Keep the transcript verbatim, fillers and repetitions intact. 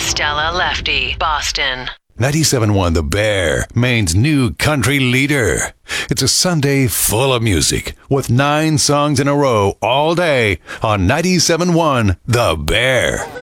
Stella Lefty, Boston. ninety-seven point one The Bear, Maine's new country leader. It's a Sunday full of music with nine songs in a row all day on ninety-seven point one The Bear.